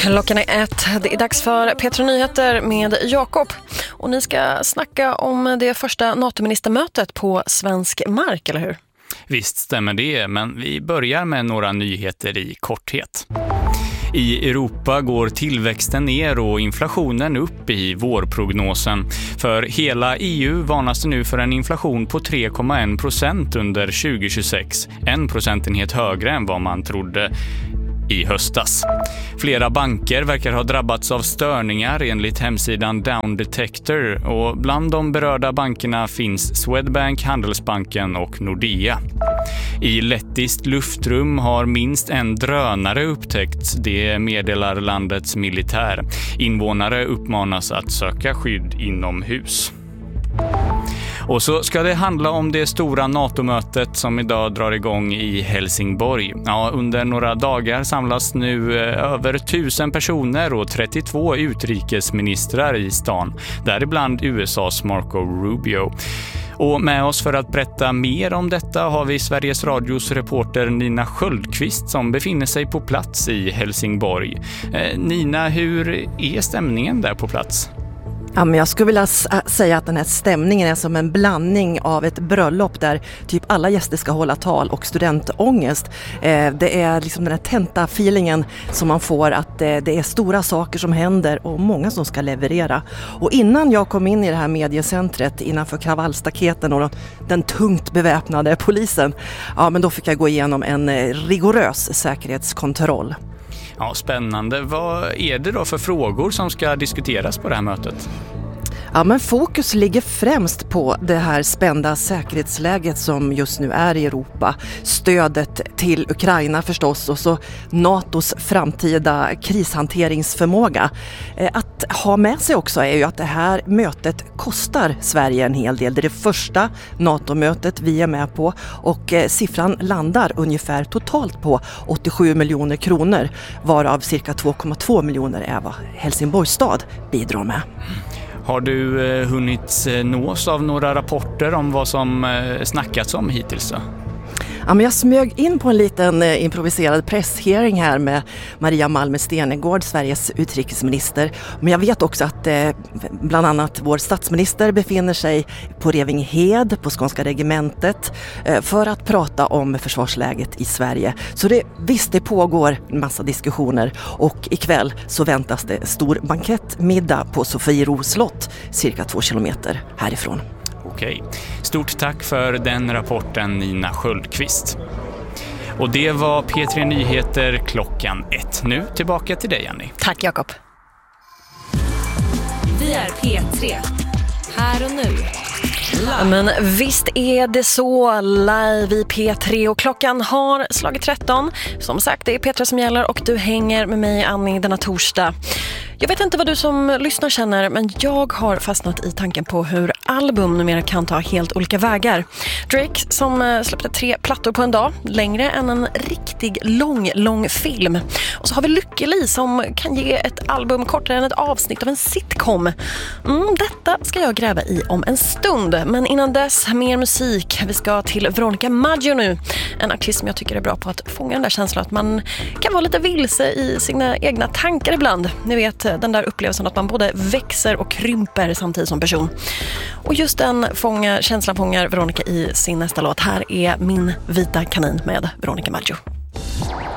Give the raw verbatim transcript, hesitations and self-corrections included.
Klockan är ett. Det är dags för P tre Nyheter med Jakob. Och ni ska snacka om det första NATO-ministermötet på svensk mark, eller hur? Visst stämmer det, men vi börjar med några nyheter i korthet. I Europa går tillväxten ner och inflationen upp i vårprognosen. För hela E U varnas det nu för en inflation på tre komma en procent under tjugo tjugosex. En procentenhet högre än vad man trodde i höstas. Flera banker verkar ha drabbats av störningar enligt hemsidan Down Detector, och bland de berörda bankerna finns Swedbank, Handelsbanken och Nordea. I lettiskt luftrum har minst en drönare upptäckts, det meddelar landets militär. Invånare uppmanas att söka skydd inomhus. Och så ska det handla om det stora NATO-mötet som idag drar igång i Helsingborg. Ja, under några dagar samlas nu över tusen personer och trettiotvå utrikesministrar i stan, däribland U S A:s Marco Rubio. Och med oss för att berätta mer om detta har vi Sveriges Radios reporter Nina Sköldqvist som befinner sig på plats i Helsingborg. Eh, Nina, hur är stämningen där på plats? Ja, men jag skulle vilja säga att den här stämningen är som en blandning av ett bröllop där typ alla gäster ska hålla tal och studentångest. Eh, det är liksom den här tenta-feelingen som man får, att eh, det är stora saker som händer och många som ska leverera. Och innan jag kom in i det här mediecentret innanför kravallstaketen och den tungt beväpnade polisen, ja, men då fick jag gå igenom en eh, rigorös säkerhetskontroll. Ja, spännande. Vad är det då för frågor som ska diskuteras på det här mötet? Ja, men fokus ligger främst på det här spända säkerhetsläget som just nu är i Europa. Stödet till Ukraina förstås, och så NATOs framtida krishanteringsförmåga. Att ha med sig också är ju att det här mötet kostar Sverige en hel del. Det är det första NATO-mötet vi är med på, och siffran landar ungefär totalt på åttiosju miljoner kronor, varav cirka två komma två miljoner är vad Helsingborgs stad bidrar med. Har du eh, hunnit nås av några rapporter om vad som eh, snackats om hittills då? Ja, men jag smög in på en liten eh, improviserad presshearing här med Maria Malmö Stenegård, Sveriges utrikesminister. Men jag vet också att eh, bland annat vår statsminister befinner sig på Revingehed, på Skånska regementet, eh, för att prata om försvarsläget i Sverige. Så det, visst, det pågår en massa diskussioner, och ikväll så väntas det stor bankettmiddag på Sofiero slott, cirka två kilometer härifrån. Okej. Stort tack för den rapporten, Nina Sköldqvist. Och det var P tre Nyheter klockan ett. Nu tillbaka till dig, Annie. Tack, Jakob. Vi är P tre. Här och nu. Ja, men visst är det så, live i P tre, och klockan har slagit tretton. Som sagt, det är P tre som gäller och du hänger med mig, Annie, denna torsdag. Jag vet inte vad du som lyssnar känner, men jag har fastnat i tanken på hur album numera kan ta helt olika vägar. Drake som släppte tre plattor på en dag, längre än en riktig lång, lång film. Och så har vi Lykke Li som kan ge ett album kortare än ett avsnitt av en sitcom. Mm, detta ska jag gräva i om en stund, men innan dess mer musik. Vi ska till Veronica Maggio nu, en artist som jag tycker är bra på att fånga den där känslan att man kan vara lite vilse i sina egna tankar ibland. Ni vet, den där upplevelsen att man både växer och krymper samtidigt som person. Och just den fångar, känslan fångar Veronica i sin nästa låt. Här är Min vita kanin med Veronica Maggio.